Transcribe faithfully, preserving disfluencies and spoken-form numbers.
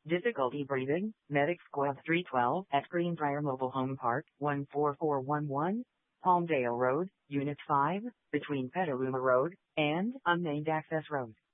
Difficulty breathing, Medic Squad three twelve at Greenbrier Mobile Home Park, one four four one one, Palmdale Road, Unit five, between Petaluma Road and Unnamed Access Road.